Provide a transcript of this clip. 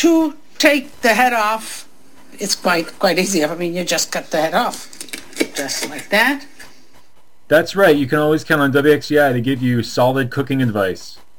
to take the head off, it's quite easy. I mean, you just cut the head off, just like that. That's right. You can always count on WXGI to give you solid cooking advice.